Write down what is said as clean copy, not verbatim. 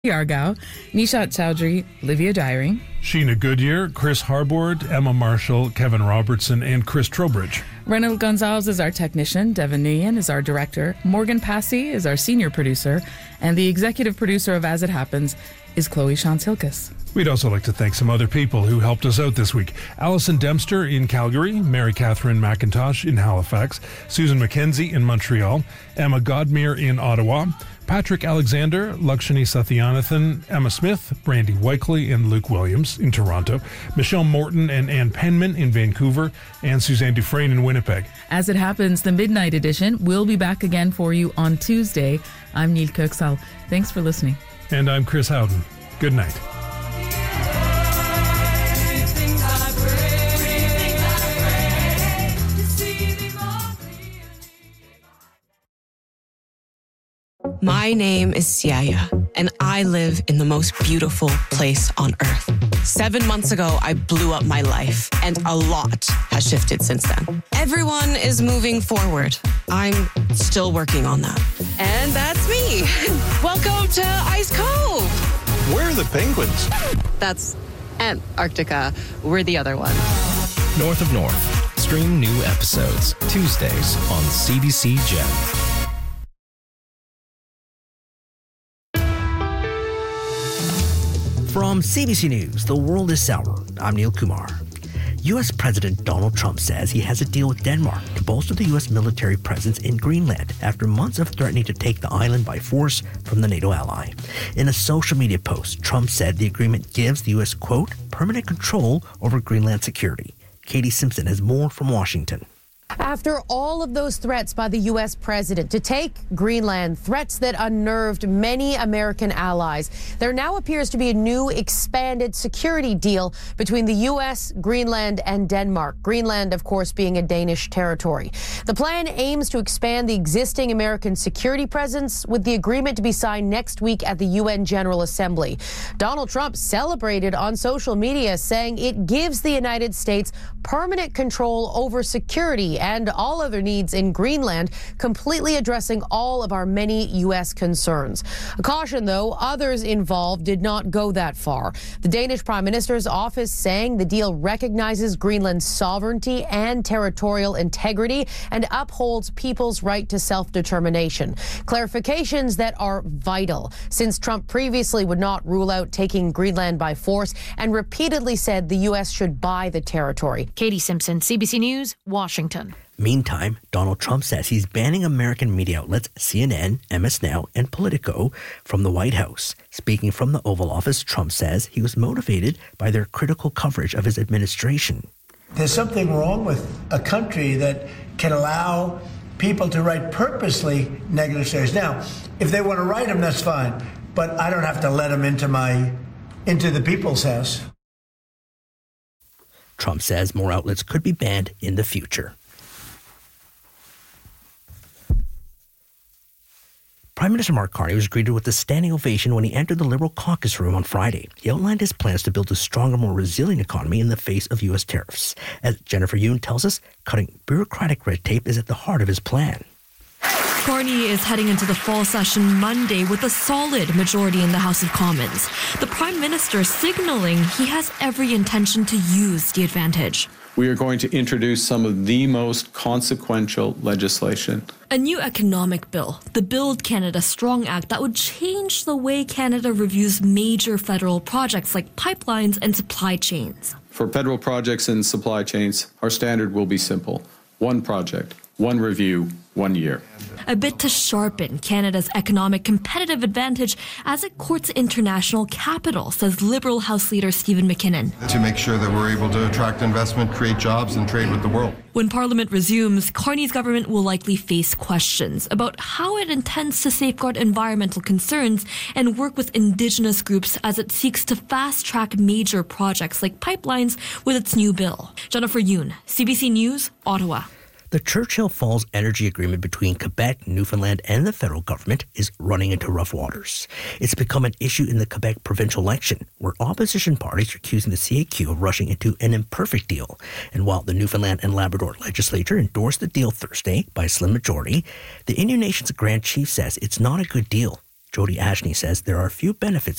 Argao, Nishat Chowdhury, Livia Dairing, Sheena Goodyear, Chris Harbord, Emma Marshall, Kevin Robertson, and Chris Trowbridge. Reynald Gonzalez is our technician, Devin Nguyen is our director, Morgan Passy is our senior producer, and the executive producer of As It Happens is Chloe Shantz-Hilkes. We'd also like to thank some other people who helped us out this week. Alison Dempster in Calgary, Mary Catherine McIntosh in Halifax, Susan McKenzie in Montreal, Emma Godmere in Ottawa, Patrick Alexander, Lakshmi Satyanathan, Emma Smith, Brandy Weikley, and Luke Williams in Toronto, Michelle Morton and Ann Penman in Vancouver, and Suzanne Dufresne in Winnipeg. As It Happens, the Midnight Edition will be back again for you on Tuesday. I'm Neil Kirksall. Thanks for listening. And I'm Chris Howden. Good night. My name is Siaya, and I live in the most beautiful place on earth. 7 months ago, I blew up my life, and a lot has shifted since then. Everyone is moving forward. I'm still working on that. And that's me. Welcome to Ice Cove. Where are the penguins? That's Antarctica. We're the other one. North of North. Stream new episodes Tuesdays on CBC Gem. From CBC News, The World is Sour, I'm Neil Kumar. U.S. President Donald Trump says he has a deal with Denmark to bolster the U.S. military presence in Greenland after months of threatening to take the island by force from the NATO ally. In a social media post, Trump said the agreement gives the U.S., quote, permanent control over Greenland security. Katie Simpson has more from Washington. After all of those threats by the U.S. president to take Greenland, threats that unnerved many American allies, there now appears to be a new expanded security deal between the U.S., Greenland, and Denmark. Greenland, of course, being a Danish territory. The plan aims to expand the existing American security presence, with the agreement to be signed next week at the UN General Assembly. Donald Trump celebrated on social media, saying it gives the United States permanent control over security and all other needs in Greenland, completely addressing all of our many U.S. concerns. A caution, though, others involved did not go that far. The Danish Prime Minister's office saying the deal recognizes Greenland's sovereignty and territorial integrity and upholds people's right to self-determination. Clarifications that are vital, since Trump previously would not rule out taking Greenland by force and repeatedly said the U.S. should buy the territory. Katie Simpson, CBC News, Washington. Meantime, Donald Trump says he's banning American media outlets CNN, MS Now, and Politico from the White House. Speaking from the Oval Office, Trump says he was motivated by their critical coverage of his administration. There's something wrong with a country that can allow people to write purposely negative stories. Now, if they want to write them, that's fine, but I don't have to let them into the people's house. Trump says more outlets could be banned in the future. Prime Minister Mark Carney was greeted with a standing ovation when he entered the Liberal caucus room on Friday. He outlined his plans to build a stronger, more resilient economy in the face of U.S. tariffs. As Jennifer Yoon tells us, cutting bureaucratic red tape is at the heart of his plan. Carney is heading into the fall session Monday with a solid majority in the House of Commons. The Prime Minister signaling he has every intention to use the advantage. We are going to introduce some of the most consequential legislation. A new economic bill, the Build Canada Strong Act, that would change the way Canada reviews major federal projects like pipelines and supply chains. For federal projects and supply chains, our standard will be simple. One project, one review, 1 year. A bit to sharpen Canada's economic competitive advantage as it courts international capital, says Liberal House Leader Stephen McKinnon. To make sure that we're able to attract investment, create jobs, and trade with the world. When Parliament resumes, Carney's government will likely face questions about how it intends to safeguard environmental concerns and work with Indigenous groups as it seeks to fast-track major projects like pipelines with its new bill. Jennifer Yoon, CBC News, Ottawa. The Churchill Falls Energy Agreement between Quebec, Newfoundland, and the federal government is running into rough waters. It's become an issue in the Quebec provincial election, where opposition parties are accusing the CAQ of rushing into an imperfect deal. And while the Newfoundland and Labrador legislature endorsed the deal Thursday by a slim majority, the Indian Nation's Grand Chief says it's not a good deal. Jody Ashney says there are few benefits